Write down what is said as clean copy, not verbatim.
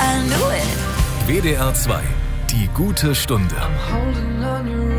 I knew it. WDR 2, die gute Stunde. I'm holding on your